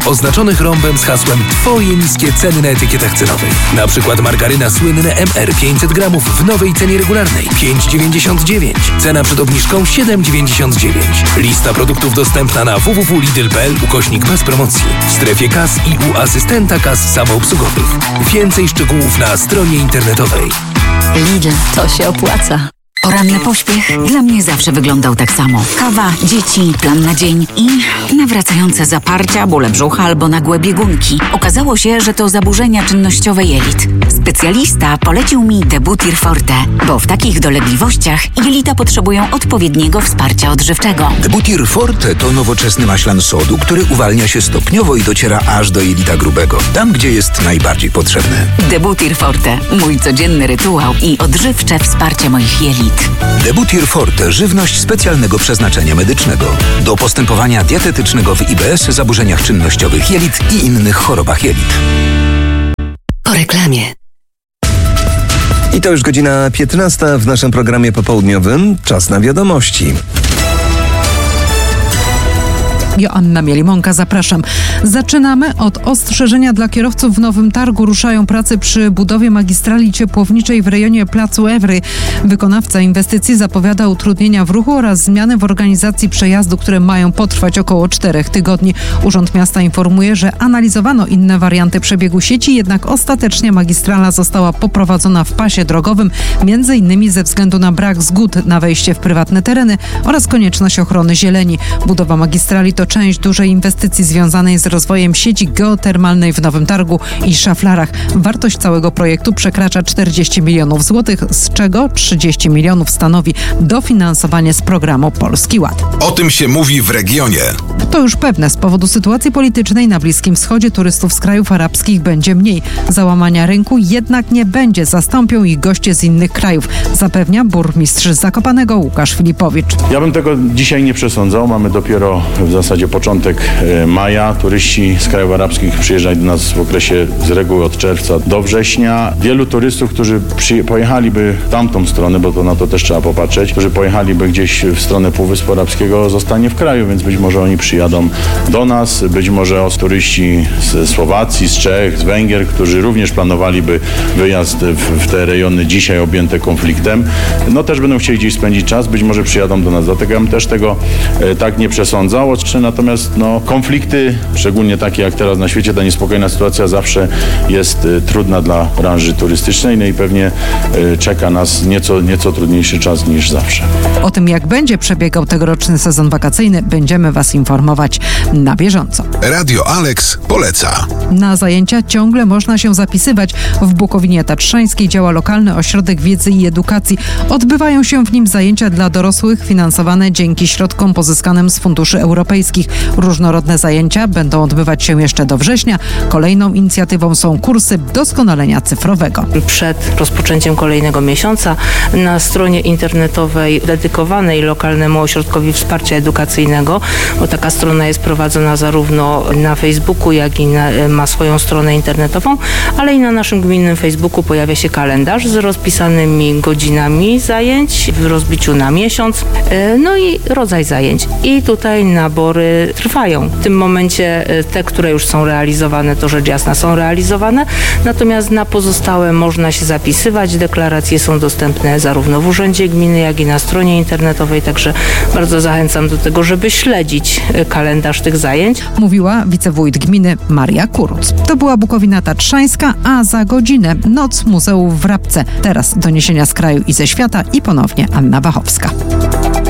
oznaczonych rąbem z hasłem Twoje niskie ceny na etykietach cenowych. Na przykład margaryna słynne MR 500 gramów w nowej cenie regularnej 5,99. Cena przed obniżką 7,99. Lista produktów dostępna na www.lidl.pl/bez promocji. W strefie kas i u asystenta kas samoobsługowych. Więcej szczegółów na stronie internetowej. Lidl, to się opłaca. Poranny pośpiech dla mnie zawsze wyglądał tak samo. Kawa, dzieci, plan na dzień i nawracające zaparcia, bóle brzucha albo nagłe biegunki. Okazało się, że to zaburzenia czynnościowe jelit. Specjalista polecił mi Debutir Forte, bo w takich dolegliwościach jelita potrzebują odpowiedniego wsparcia odżywczego. Debutir Forte to nowoczesny maślan sodu, który uwalnia się stopniowo i dociera aż do jelita grubego, tam gdzie jest najbardziej potrzebny. Debutir Forte, mój codzienny rytuał i odżywcze wsparcie moich jelit. Debutir Forte, żywność specjalnego przeznaczenia medycznego. Do postępowania dietetycznego w IBS, zaburzeniach czynnościowych jelit i innych chorobach jelit. Po reklamie. I to już godzina 15 w naszym programie popołudniowym. Czas na wiadomości. Joanna Mielimonka, zapraszam. Zaczynamy od ostrzeżenia dla kierowców w Nowym Targu. Ruszają prace przy budowie magistrali ciepłowniczej w rejonie Placu Ewry. Wykonawca inwestycji zapowiada utrudnienia w ruchu oraz zmiany w organizacji przejazdu, które mają potrwać około 4 tygodni. Urząd Miasta informuje, że analizowano inne warianty przebiegu sieci, jednak ostatecznie magistrala została poprowadzona w pasie drogowym, m.in. ze względu na brak zgód na wejście w prywatne tereny oraz konieczność ochrony zieleni. Budowa magistrali to część dużej inwestycji związanej z rozwojem sieci geotermalnej w Nowym Targu i Szaflarach. Wartość całego projektu przekracza 40 milionów złotych, z czego 30 milionów stanowi dofinansowanie z programu Polski Ład. O tym się mówi w regionie. To już pewne, z powodu sytuacji politycznej na Bliskim Wschodzie turystów z krajów arabskich będzie mniej. Załamania rynku jednak nie będzie, zastąpią ich goście z innych krajów, zapewnia burmistrz Zakopanego Łukasz Filipowicz. Ja bym tego dzisiaj nie przesądzał. Mamy dopiero w zasadzie początek maja. Turyści z krajów arabskich przyjeżdżają do nas w okresie z reguły od czerwca do września. Wielu turystów, którzy pojechaliby w tamtą stronę, bo to na to też trzeba popatrzeć, którzy pojechaliby gdzieś w stronę Półwyspu Arabskiego, zostanie w kraju, więc być może oni przyjadą do nas, być może turyści z Słowacji, z Czech, z Węgier, którzy również planowaliby wyjazd w te rejony dzisiaj objęte konfliktem, no też będą chcieli gdzieś spędzić czas, być może przyjadą do nas. Dlatego ja bym też tego tak nie przesądzał. Natomiast konflikty, szczególnie takie jak teraz na świecie, ta niespokojna sytuacja zawsze jest trudna dla branży turystycznej, no i pewnie czeka nas nieco trudniejszy czas niż zawsze. O tym, jak będzie przebiegał tegoroczny sezon wakacyjny, będziemy Was informować na bieżąco. Radio Alex poleca. Na zajęcia ciągle można się zapisywać. W Bukowinie Tatrzańskiej działa lokalny ośrodek wiedzy i edukacji. Odbywają się w nim zajęcia dla dorosłych finansowane dzięki środkom pozyskanym z funduszy europejskich. Różnorodne zajęcia będą odbywać się jeszcze do września. Kolejną inicjatywą są kursy doskonalenia cyfrowego. Przed rozpoczęciem kolejnego miesiąca na stronie internetowej dedykowanej lokalnemu ośrodkowi wsparcia edukacyjnego, bo taka strona jest prowadzona zarówno na Facebooku, jak i ma swoją stronę internetową, ale i na naszym gminnym Facebooku pojawia się kalendarz z rozpisanymi godzinami zajęć w rozbiciu na miesiąc, no i rodzaj zajęć. I tutaj nabory trwają. W tym momencie te, które już są realizowane, to rzecz jasna są realizowane, natomiast na pozostałe można się zapisywać. Deklaracje są dostępne zarówno w urzędzie gminy, jak i na stronie internetowej, także bardzo zachęcam do tego, żeby śledzić kalendarz tych zajęć. Mówiła wicewójt gminy Maria Kuruc. To była Bukowina Tatrzańska, a za godzinę Noc Muzeów w Rabce. Teraz doniesienia z kraju i ze świata i ponownie Anna Wachowska.